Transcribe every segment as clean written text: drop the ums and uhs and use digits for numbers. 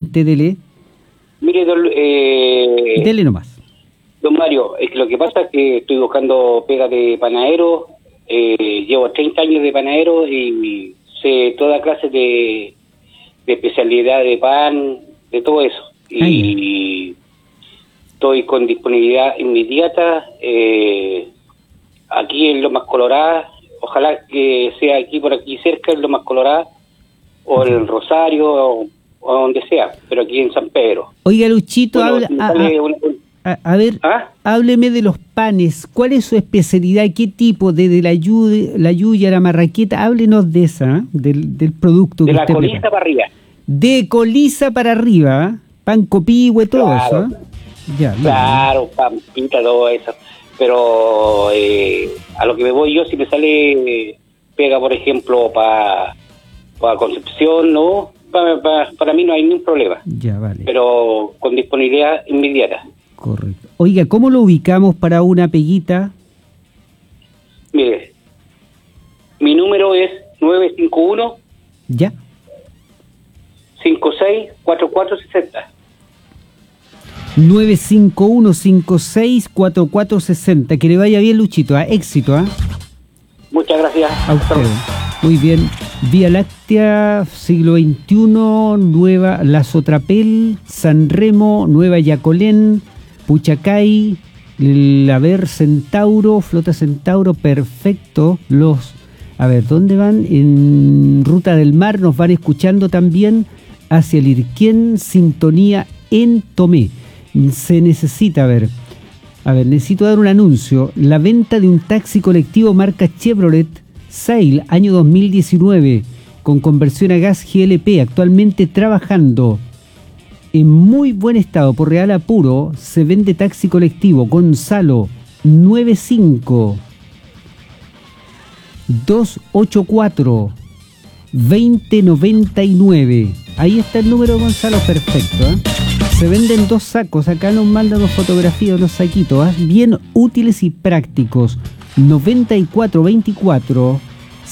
adelante, dele. Mire, Dele nomás. don Mario, es que lo que pasa es que estoy buscando pega de panadero, llevo 30 años de panadero y sé toda clase de especialidad de pan, de todo eso. Y estoy con disponibilidad inmediata aquí en Lomas Coloradas, ojalá que sea aquí por aquí cerca en Lomas Coloradas, o en Rosario, o donde sea, pero aquí en San Pedro. Oiga, Luchito, Bueno, a ver, hábleme de los panes. ¿Cuál es su especialidad? ¿Qué tipo? ¿Desde la yuya, la marraqueta? Háblenos de esa, del producto de que la usted coliza prepara. para arriba. De coliza para arriba, pan copihue, todo Claro. eso. Ya, Claro, pampita, todo eso. Pero a lo que me voy yo, si me sale pega, por ejemplo, para Concepción, no, para mí no hay ningún problema. Ya, vale. Pero con disponibilidad inmediata. Correcto. Oiga, ¿cómo lo ubicamos para una peguita? Mire, mi número es 951 Ya. 564460. 951-564460. Que le vaya bien, Luchito. Éxito, ¿ah? Muchas gracias. A usted. Muy bien. Vía Láctea, siglo XXI, Nueva La Sotrapel, San Remo, Nueva Yacolén, Puchacay, Centauro, Flota Centauro, perfecto. A ver, ¿dónde van? En Ruta del Mar nos van escuchando también hacia Lirquén, sintonía en Tomé. Se necesita, necesito dar un anuncio. La venta de un taxi colectivo marca Chevrolet Sail, año 2019, con conversión a gas GLP, actualmente trabajando en muy buen estado, por Real Apuro. Se vende taxi colectivo Gonzalo 95 284 2099. Ahí está el número de Gonzalo, perfecto, ¿eh? Se venden 2 sacos, acá nos mandan 2 fotografías de unos saquitos, ¿eh? Bien útiles y prácticos. 9424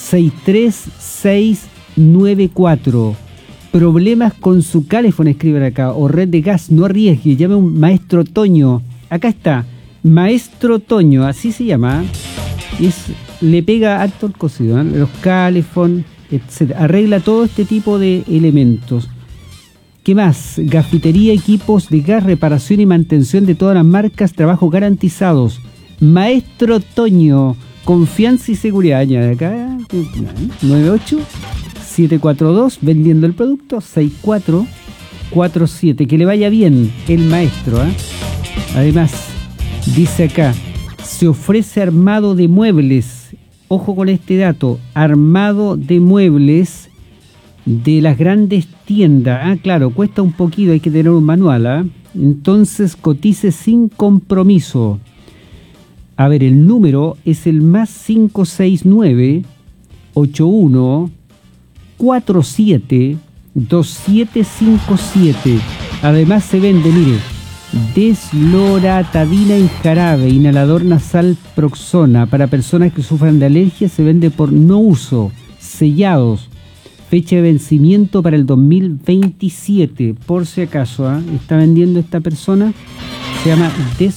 63694. Problemas con su calefón, escriben acá, o red de gas, no arriesgue, llame a un Maestro Toño. Acá está, Maestro Toño, así se llama. Le pega harto el cocido, ¿eh? Los calefón, etc. Arregla todo este tipo de elementos. ¿Qué más? Gafitería, equipos de gas, reparación y mantención de todas las marcas, trabajos garantizados. Maestro Toño, confianza y seguridad. Añade acá 98742, vendiendo el producto 6447. Que le vaya bien el maestro, ¿eh? Además, dice acá, se ofrece armado de muebles. Ojo con este dato, armado de muebles de las grandes tiendas. Ah, claro, cuesta un poquito, hay que tener un manual, ¿eh? Entonces cotice sin compromiso. A ver, el número es el más 569 81 47 2757. Además se vende, mire, desloratadina en jarabe, inhalador nasal Proxona para personas que sufran de alergia. Se vende por no uso, sellados, fecha de vencimiento para el 2027, por si acaso, ¿eh? Está vendiendo esta persona, se llama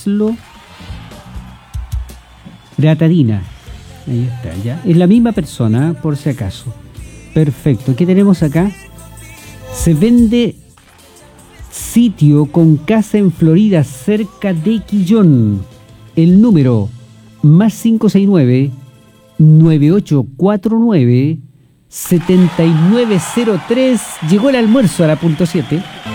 Desloratadina. Ahí está, ya. Es la misma persona, ¿eh? Por si acaso. Perfecto. ¿Qué tenemos acá? Se vende sitio con casa en Florida, cerca de Quillón. El número más 569 9849 7903. Llegó el almuerzo a la .7.